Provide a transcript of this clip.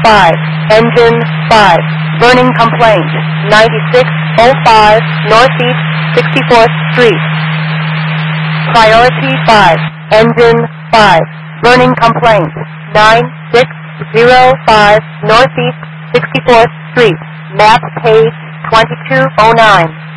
Engine 5. Burning complaint. 9605 Northeast 64th Street. Priority 5. Engine 5. Burning complaint. 9605 Northeast 64th Street. Map page 2209.